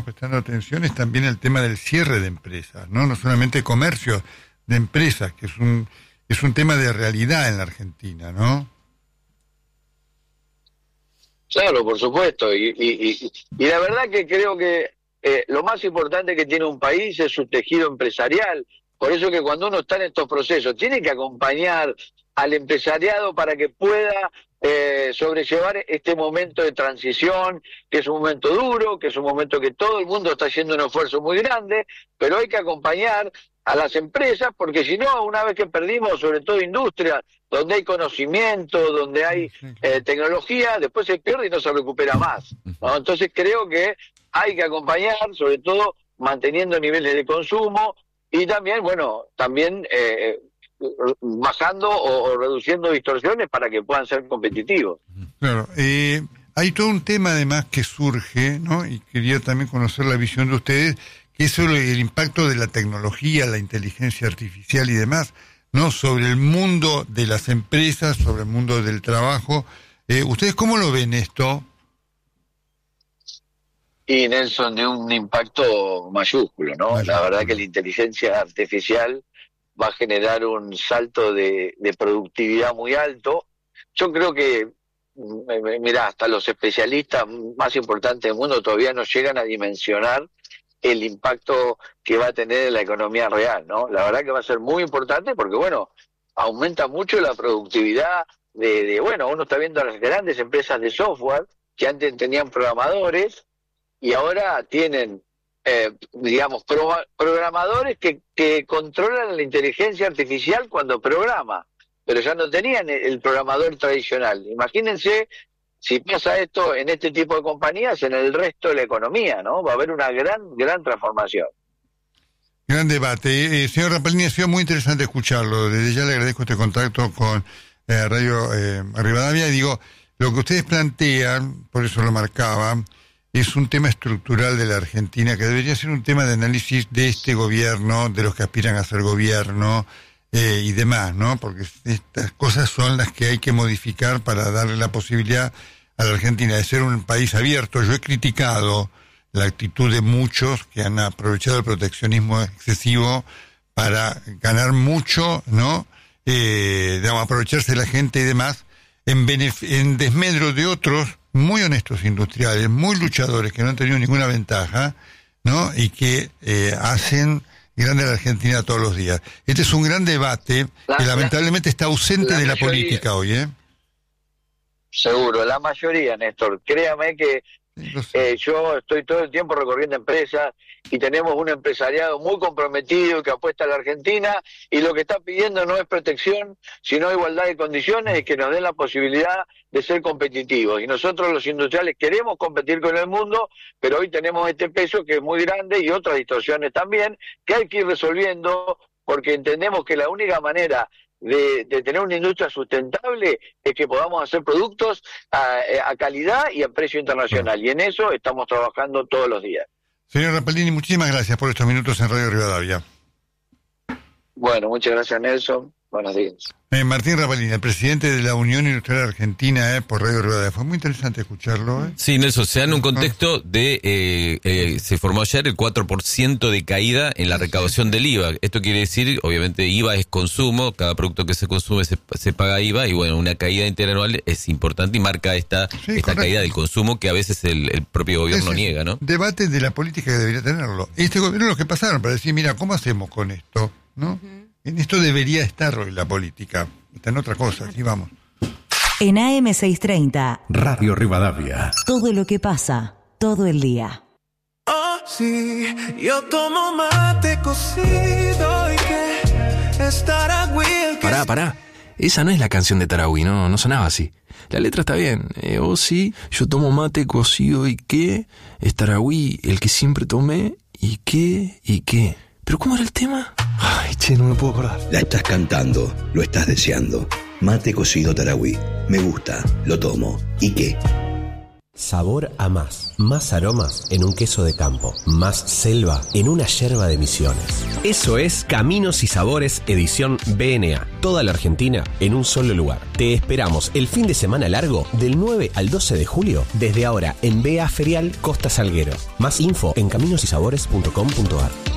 Prestando atención es también el tema del cierre de empresas, ¿no? No solamente comercio de empresas, que es un tema de realidad en la Argentina, ¿no? Claro, por supuesto. Y la verdad que creo que lo más importante que tiene un país es su tejido empresarial. Por eso que cuando uno está en estos procesos, tiene que acompañar al empresariado para que pueda sobrellevar este momento de transición, que es un momento duro, que es un momento que todo el mundo está haciendo un esfuerzo muy grande, pero hay que acompañar a las empresas, porque si no, una vez que perdimos, sobre todo industria, donde hay conocimiento, donde hay tecnología, después se pierde y no se recupera más, ¿no? Entonces creo que hay que acompañar, sobre todo manteniendo niveles de consumo y también, bajando o reduciendo distorsiones para que puedan ser competitivos. Claro, hay todo un tema además que surge, ¿no? Y quería también conocer la visión de ustedes, que es sobre el impacto de la tecnología, la inteligencia artificial y demás, ¿no? Sobre el mundo de las empresas, sobre el mundo del trabajo. ¿Ustedes cómo lo ven esto? Y Nelson, de un impacto mayúsculo, ¿no? La verdad que la inteligencia artificial va a generar un salto de productividad muy alto. Yo creo que, mirá, hasta los especialistas más importantes del mundo todavía no llegan a dimensionar el impacto que va a tener en la economía real, ¿no? La verdad que va a ser muy importante porque, bueno, aumenta mucho la productividad uno está viendo a las grandes empresas de software que antes tenían programadores y ahora tienen programadores que controlan la inteligencia artificial cuando programa, pero ya no tenían el programador tradicional. Imagínense si pasa esto en este tipo de compañías, en el resto de la economía, ¿no? Va a haber una gran transformación. Gran debate. Señor Rapalini, ha sido muy interesante escucharlo. Desde ya le agradezco este contacto con Radio Rivadavia. Y digo, lo que ustedes plantean, por eso lo marcaba, es un tema estructural de la Argentina que debería ser un tema de análisis de este gobierno, de los que aspiran a ser gobierno y demás, ¿no? Porque estas cosas son las que hay que modificar para darle la posibilidad a la Argentina de ser un país abierto. Yo he criticado la actitud de muchos que han aprovechado el proteccionismo excesivo para ganar mucho, ¿no? Aprovecharse de la gente y demás, en desmedro de otros muy honestos industriales, muy luchadores, que no han tenido ninguna ventaja, ¿no? Y que hacen grande a la Argentina todos los días. Este es un gran debate que lamentablemente está ausente de la política hoy, ¿eh? Seguro, la mayoría, Néstor. Créame que yo estoy todo el tiempo recorriendo empresas y tenemos un empresariado muy comprometido que apuesta a la Argentina y lo que está pidiendo no es protección, sino igualdad de condiciones y que nos den la posibilidad de ser competitivos. Y nosotros los industriales queremos competir con el mundo, pero hoy tenemos este peso que es muy grande y otras distorsiones también que hay que ir resolviendo porque entendemos que la única manera de tener una industria sustentable es que podamos hacer productos a calidad y a precio internacional. Y en eso estamos trabajando todos los días. Señor Rapalini, muchísimas gracias por estos minutos en Radio Rivadavia. Bueno, muchas gracias, Nelson. Buenos días. Martín Rapalini, el presidente de la Unión Industrial Argentina, por Radio Rivadavia. Fue muy interesante escucharlo. Sí, Nelson, se da en un contexto de... se formó ayer el 4% de caída en la recaudación del IVA. Esto quiere decir, obviamente, IVA es consumo, cada producto que se consume se paga IVA, y bueno, una caída interanual es importante y marca esta caída del consumo que a veces el propio gobierno niega, ¿no? Debate de la política que debería tenerlo. Este gobierno los que pasaron para decir, mira, ¿cómo hacemos con esto? ¿No? En esto debería estar hoy la política. Está en otra cosa, sí, vamos. En AM630, Radio Rivadavia. Todo lo que pasa, todo el día. Oh, sí, yo tomo mate cocido y que estará Will. Pará. Esa no es la canción de Tarahui, no sonaba así. La letra está bien. Oh, sí, yo tomo mate cocido y que estará Will, el que siempre tomé y qué. ¿Pero cómo era el tema? Ay, che, no me puedo acordar. La estás cantando, lo estás deseando. Mate cocido Tarahui. Me gusta, lo tomo. ¿Y qué? Sabor a más. Más aromas en un queso de campo. Más selva en una yerba de Misiones. Eso es Caminos y Sabores edición BNA. Toda la Argentina en un solo lugar. Te esperamos el fin de semana largo del 9 al 12 de julio desde ahora en BA Ferial Costa Salguero. Más info en caminosysabores.com.ar.